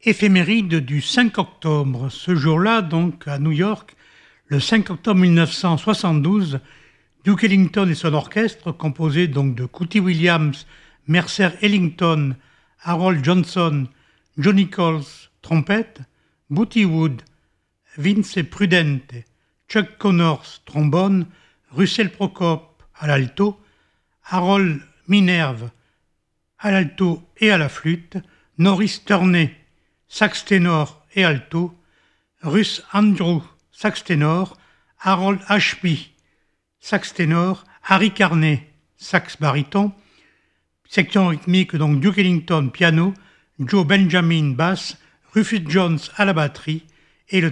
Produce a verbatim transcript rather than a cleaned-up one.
Éphéméride du cinq octobre. Ce jour-là, donc, à New York, le cinq octobre mille neuf cent soixante-douze, Duke Ellington et son orchestre, composé donc de Cootie Williams, Mercer Ellington, Harold Johnson, Johnny Coles, trompette, Bootie Wood, Vince Prudente, Chuck Connors, trombone, Russell Procope à l'alto, Harold Minerve à l'alto et à la flûte, Norris Turney, sax ténor et alto, Russ Andrew, sax ténor, Harold Ashby, sax ténor, Harry Carney, sax baryton, section rythmique donc Duke Ellington piano, Joe Benjamin basse, Rufus Jones à la batterie,